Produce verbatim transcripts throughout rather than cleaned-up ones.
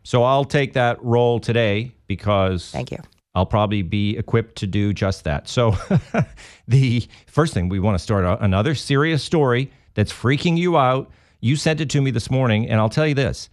So I'll take that role today because Thank you. I'll probably be equipped to do just that. So the first thing, we want to start a, another serious story that's freaking you out. You sent it to me this morning, and I'll tell you this.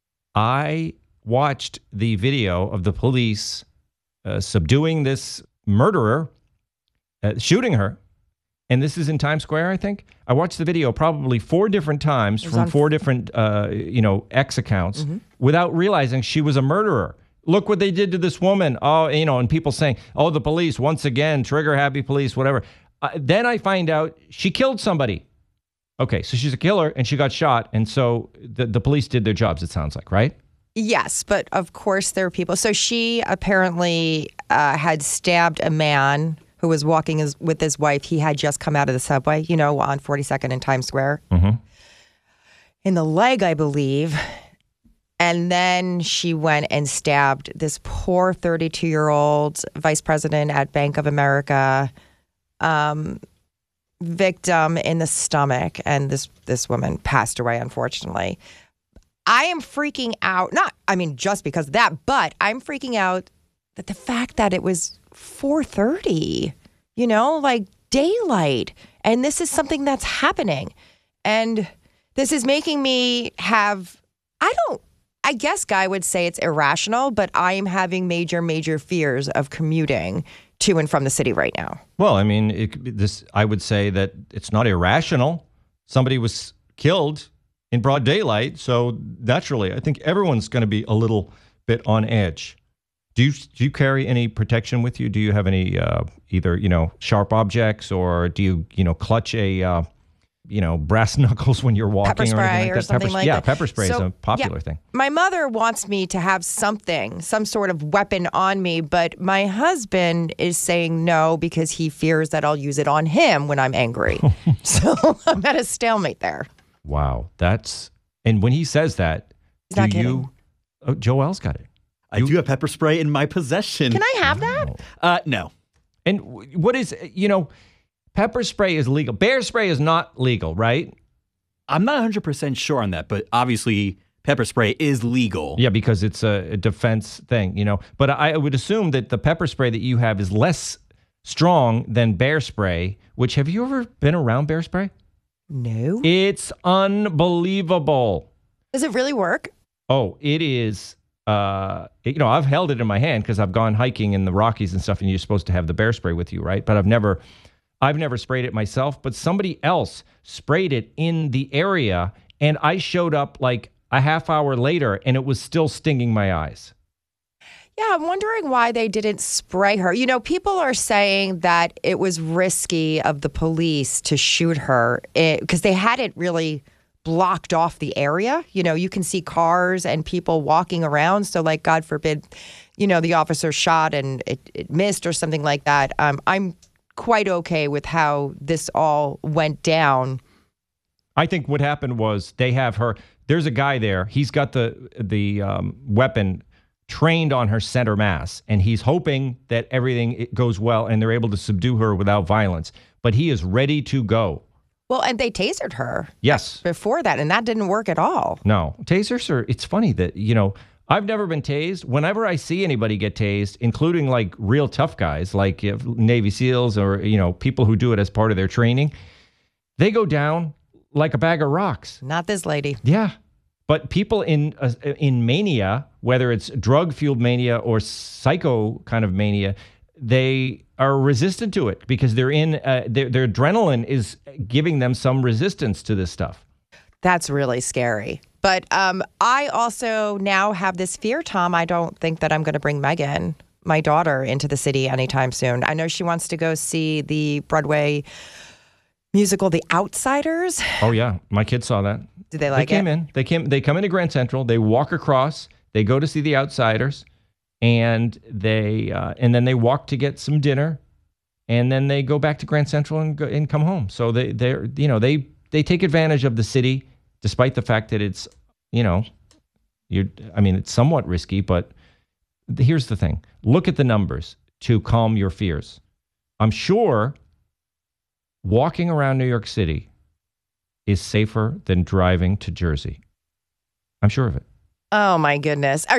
I watched the video of the police uh, subduing this murderer, uh, shooting her. And this is in Times Square, I think. I watched the video probably four different times from four f- different, uh, you know, X accounts mm-hmm. without realizing she was a murderer. Look what they did to this woman. Oh, you know, and people saying, oh, the police, once again, trigger happy police, whatever. Uh, then I find out she killed somebody. Okay, so she's a killer and she got shot. And so the, the police did their jobs, it sounds like, right? Yes, but of course there are people. So she apparently uh, had stabbed a man who was walking his, with his wife. He had just come out of the subway, you know, on forty-second in Times Square. Mm-hmm. In the leg, I believe. And then she went and stabbed this poor thirty-two-year-old vice president at Bank of America um, victim in the stomach. And this, this woman passed away, unfortunately. I am freaking out. Not, I mean, just because of that, but I'm freaking out that the fact that it was four thirty, you know, like daylight. And this is something that's happening. And this is making me have, I don't, I guess Guy would say it's irrational, but I am having major, major fears of commuting to and from the city right now. Well, I mean, it, this I would say that it's not irrational. Somebody was killed in broad daylight, so naturally, I think everyone's going to be a little bit on edge. Do you do you carry any protection with you? Do you have any uh, either you know sharp objects, or do you you know clutch a uh, you know brass knuckles when you're walking pepper spray or anything like or that? something pepper, like yeah, that? Yeah, pepper spray so, is a popular yeah, thing. My mother wants me to have something, some sort of weapon on me, but my husband is saying no because he fears that I'll use it on him when I'm angry. So I'm at a stalemate there. Wow, that's and when he says that, He's do not kidding. you? Oh, Joelle's got it. I do have pepper spray in my possession. Can I have that? Uh, no. And what is, you know, pepper spray is legal. Bear spray is not legal, right? I'm not one hundred percent sure on that, but obviously pepper spray is legal. Yeah, because it's a, a defense thing, you know. But I would assume that the pepper spray that you have is less strong than bear spray, which, have you ever been around bear spray? No. It's unbelievable. Does it really work? Oh, it is. Uh, you know, I've held it in my hand because I've gone hiking in the Rockies and stuff, and you're supposed to have the bear spray with you, right? But I've never, I've never sprayed it myself. But somebody else sprayed it in the area, and I showed up like a half hour later, and it was still stinging my eyes. Yeah, I'm wondering why they didn't spray her. You know, people are saying that it was risky of the police to shoot her because they hadn't really blocked off the area. You know, you can see cars and people walking around. So, like, God forbid, you know, the officer shot and it, it missed or something like that. Um, I'm quite okay with how this all went down. I think what happened was they have her. There's a guy there. He's got the the um, weapon trained on her center mass, and he's hoping that everything goes well and they're able to subdue her without violence. But he is ready to go. Well, and they tasered her. Yes. Before that, and that didn't work at all. No. Tasers are, it's funny that, you know, I've never been tased. Whenever I see anybody get tased, including like real tough guys, like uh, Navy SEALs or, you know, people who do it as part of their training, they go down like a bag of rocks. Not this lady. Yeah. But people in uh, in mania, whether it's drug-fueled mania or psycho kind of mania, they are resistant to it because they're in uh, their, their adrenaline is giving them some resistance to this stuff. That's really scary. But um, I also now have this fear, Tom. I don't think that I'm going to bring Megan, my daughter, into the city anytime soon. I know she wants to go see the Broadway musical, The Outsiders. Oh, yeah. My kids saw that. Did they like they came it? in. They came. They come into Grand Central. They walk across. They go to see The Outsiders. And they uh, and then they walk to get some dinner, and then they go back to Grand Central and go, and come home. So they they're you know they they take advantage of the city, despite the fact that it's you know you I mean it's somewhat risky. But here's the thing: look at the numbers to calm your fears. I'm sure walking around New York City is safer than driving to Jersey. I'm sure of it. Oh my goodness.